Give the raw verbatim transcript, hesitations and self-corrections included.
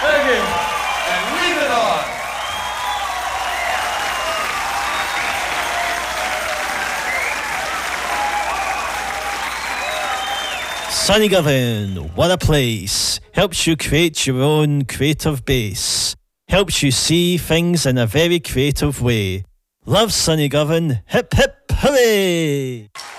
Thank you. And leave it on. Sonny Given, What a Place. Helps you create your own creative base. Helps you see things in a very creative way. Love Sonny Given. Hip hip hooray!